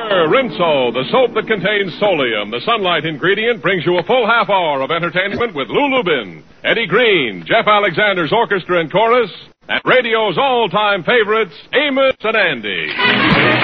Rinso, the soap that contains solium, the sunlight ingredient, brings you a full half hour of entertainment with Lou Lubin, Eddie Green, Jeff Alexander's orchestra and chorus, and radio's all-time favorites, Amos and Andy.